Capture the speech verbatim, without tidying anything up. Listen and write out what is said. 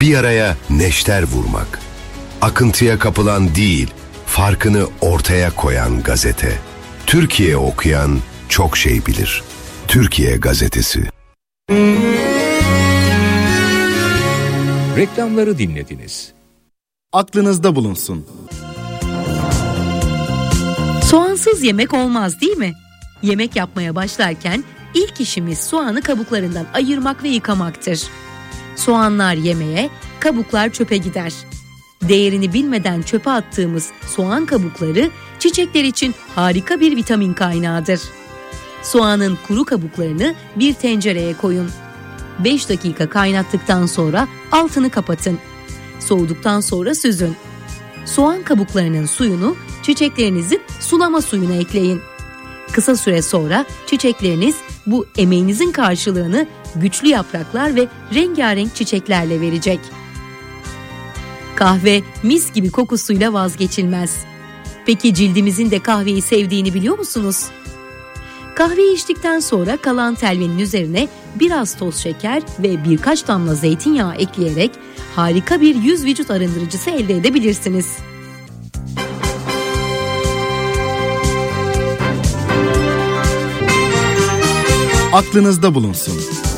Bir yaraya neşter vurmak. Akıntıya kapılan değil, farkını ortaya koyan gazete. Türkiye okuyan çok şey bilir. Türkiye Gazetesi. Reklamları dinlediniz. Aklınızda bulunsun. Soğansız yemek olmaz değil mi? Yemek yapmaya başlarken ilk işimiz soğanı kabuklarından ayırmak ve yıkamaktır. Soğanlar yemeğe, kabuklar çöpe gider. Değerini bilmeden çöpe attığımız soğan kabukları çiçekler için harika bir vitamin kaynağıdır. Soğanın kuru kabuklarını bir tencereye koyun. beş dakika kaynattıktan sonra altını kapatın. Soğuduktan sonra süzün. Soğan kabuklarının suyunu çiçeklerinizin sulama suyuna ekleyin. Kısa süre sonra çiçekleriniz bu emeğinizin karşılığını güçlü yapraklar ve rengarenk çiçeklerle verecek. Kahve mis gibi kokusuyla vazgeçilmez. Peki cildimizin de kahveyi sevdiğini biliyor musunuz? Kahveyi içtikten sonra kalan telvenin üzerine biraz toz şeker ve birkaç damla zeytinyağı ekleyerek harika bir yüz vücut arındırıcısı elde edebilirsiniz. Aklınızda bulunsun.